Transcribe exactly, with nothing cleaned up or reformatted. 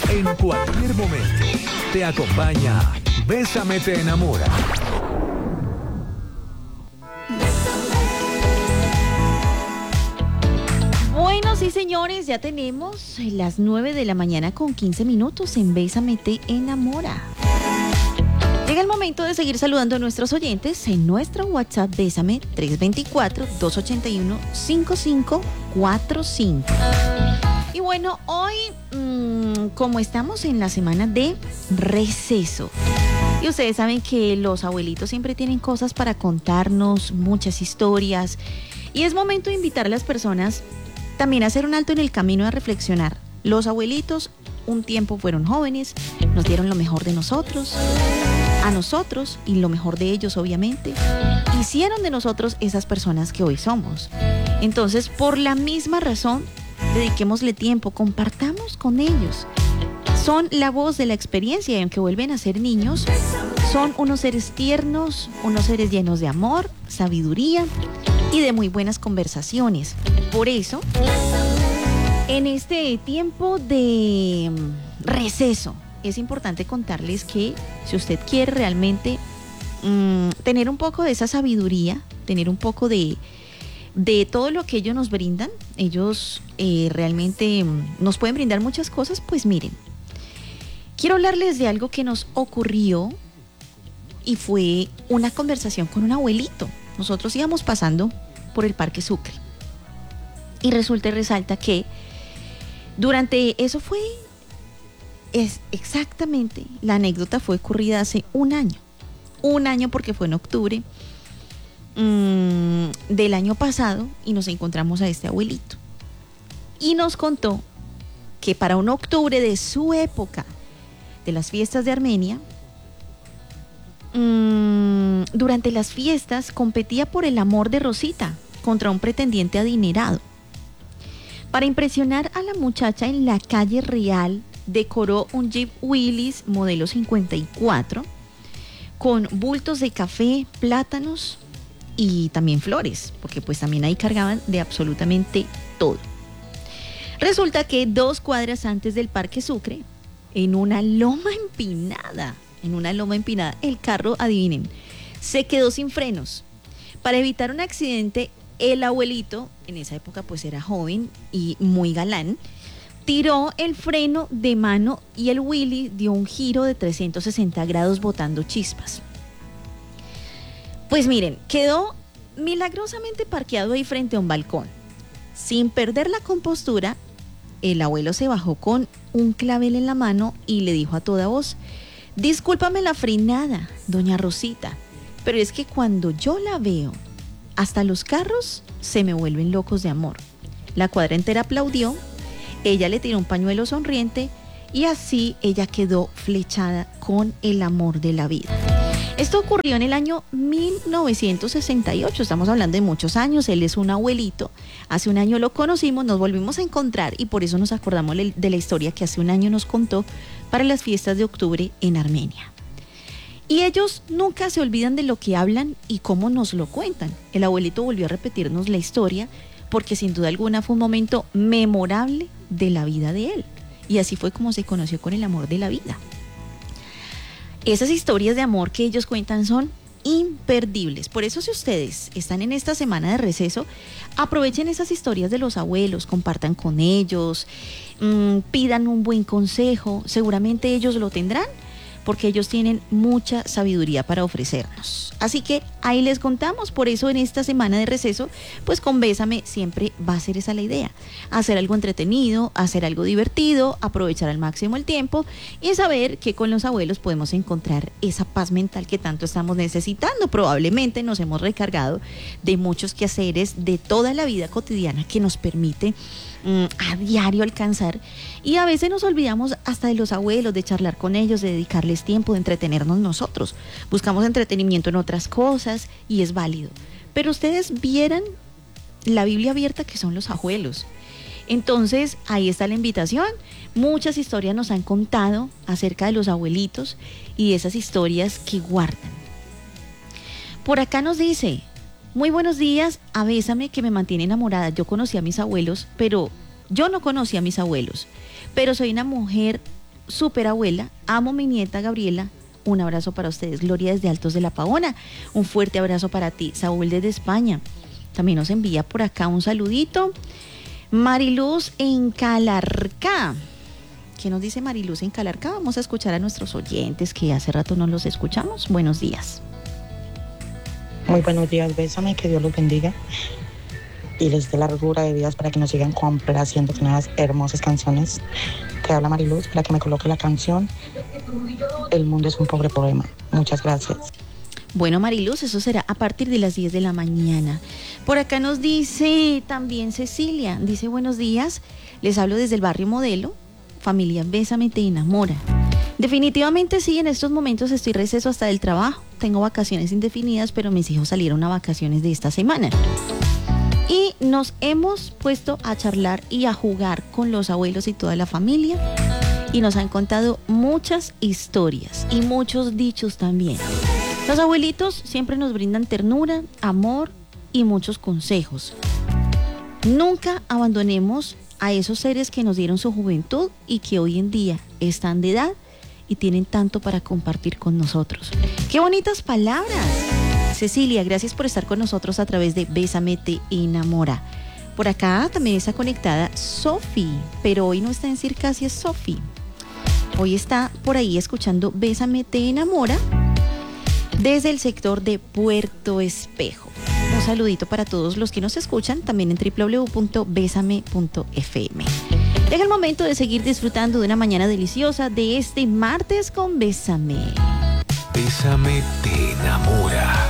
En cualquier momento, te acompaña Bésame te enamora. Bueno, sí, señores, ya tenemos las nueve de la mañana con quince minutos en Bésame te enamora. Llega el momento de seguir saludando a nuestros oyentes en nuestro WhatsApp Bésame tres dos cuatro, dos ocho uno, cinco cinco cuatro cinco. Y bueno, hoy, mmm, como estamos en la semana de receso, y ustedes saben que los abuelitos siempre tienen cosas para contarnos, muchas historias, y es momento de invitar a las personas también a hacer un alto en el camino, a reflexionar. Los abuelitos un tiempo fueron jóvenes, nos dieron lo mejor de nosotros, a nosotros y lo mejor de ellos, obviamente. Hicieron de nosotros esas personas que hoy somos. Entonces, por la misma razón, dediquémosle tiempo, compartamos con ellos. Son la voz de la experiencia, y aunque vuelven a ser niños, son unos seres tiernos, unos seres llenos de amor, sabiduría y de muy buenas conversaciones. Por eso, en este tiempo de receso, es importante contarles que si usted quiere realmente mmm, tener un poco de esa sabiduría, tener un poco de, de todo lo que ellos nos brindan, ellos eh, realmente nos pueden brindar muchas cosas, pues miren, quiero hablarles de algo que nos ocurrió y fue una conversación con un abuelito. Nosotros íbamos pasando por el Parque Sucre y resulta y resalta que durante eso fue... Es exactamente, la anécdota fue ocurrida hace un año, un año porque fue en octubre mmm, del año pasado, y nos encontramos a este abuelito y nos contó que para un octubre de su época, de las fiestas de Armenia, mmm, durante las fiestas competía por el amor de Rosita contra un pretendiente adinerado. Para impresionar a la muchacha en la calle Real, decoró un Jeep Willys modelo cincuenta y cuatro con bultos de café, plátanos y también flores, porque pues también ahí cargaban de absolutamente todo. Resulta que dos cuadras antes del Parque Sucre, en una loma empinada, en una loma empinada, el carro, adivinen, se quedó sin frenos. Para evitar un accidente, el abuelito, en esa época pues era joven y muy galán, tiró el freno de mano y el Willy dio un giro de trescientos sesenta grados botando chispas. Pues miren, quedó milagrosamente parqueado ahí frente a un balcón. Sin perder la compostura, el abuelo se bajó con un clavel en la mano y le dijo a toda voz: discúlpame la frenada, doña Rosita, pero es que cuando yo la veo, hasta los carros se me vuelven locos de amor. La cuadra entera aplaudió. Ella le tiró un pañuelo sonriente y así ella quedó flechada con el amor de la vida. Esto ocurrió en el año mil novecientos sesenta y ocho, estamos hablando de muchos años. Él es un abuelito, hace un año lo conocimos, nos volvimos a encontrar y por eso nos acordamos de la historia que hace un año nos contó para las fiestas de octubre en Armenia. Y ellos nunca se olvidan de lo que hablan y cómo nos lo cuentan. El abuelito volvió a repetirnos la historia porque sin duda alguna fue un momento memorable de la vida de él. Y así fue como se conoció con el amor de la vida. Esas historias de amor que ellos cuentan son imperdibles. Por eso, si ustedes están en esta semana de receso, aprovechen esas historias de los abuelos, compartan con ellos, mmm, pidan un buen consejo. Seguramente ellos lo tendrán, porque ellos tienen mucha sabiduría para ofrecernos. Así que ahí les contamos. Por eso en esta semana de receso, pues con Bésame siempre va a ser esa la idea: hacer algo entretenido, hacer algo divertido, aprovechar al máximo el tiempo y saber que con los abuelos podemos encontrar esa paz mental que tanto estamos necesitando. Probablemente nos hemos recargado de muchos quehaceres de toda la vida cotidiana que nos permite a diario alcanzar, y a veces nos olvidamos hasta de los abuelos, de charlar con ellos, de dedicarles tiempo, de entretenernos nosotros. Buscamos entretenimiento en otras cosas y es válido, pero ustedes vieran la Biblia abierta que son los abuelos. Entonces ahí está la invitación. Muchas historias nos han contado acerca de los abuelitos y de esas historias que guardan. Por acá nos dice: muy buenos días, a Bésame, que me mantiene enamorada. Yo conocí a mis abuelos, pero yo no conocí a mis abuelos, pero soy una mujer super abuela, amo mi nieta Gabriela. Un abrazo para ustedes. Gloria desde Altos de la Pavona. Un fuerte abrazo para ti. Saúl desde España. También nos envía por acá un saludito. Mariluz en Calarcá. ¿Qué nos dice Mariluz en Calarcá? Vamos a escuchar a nuestros oyentes que hace rato no los escuchamos. Buenos días. Muy buenos días, bésame, que Dios los bendiga y les dé largura de días para que nos sigan complaciendo con unas hermosas canciones. Te habla Mariluz para que me coloque la canción El mundo es un pobre poema. Muchas gracias. Bueno, Mariluz, eso será a partir de las diez de la mañana. Por acá nos dice también Cecilia, dice buenos días, les hablo desde el barrio Modelo, familia Bésame te enamora. Definitivamente sí, en estos momentos estoy receso hasta del trabajo, tengo vacaciones indefinidas, pero mis hijos salieron a vacaciones de esta semana. Y nos hemos puesto a charlar y a jugar con los abuelos y toda la familia. Y nos han contado muchas historias y muchos dichos también. Los abuelitos siempre nos brindan ternura, amor y muchos consejos. Nunca abandonemos a esos seres que nos dieron su juventud y que hoy en día están de edad y tienen tanto para compartir con nosotros. ¡Qué bonitas palabras! Cecilia, gracias por estar con nosotros a través de Bésame te enamora. Por acá también está conectada Sofi, pero hoy no está en Circasia Sofi. Hoy está por ahí escuchando Bésame te enamora desde el sector de Puerto Espejo. Un saludito para todos los que nos escuchan también en doble u doble u doble u punto bésame punto efe eme. Llega el momento de seguir disfrutando de una mañana deliciosa de este martes con Bésame. Bésame te enamora.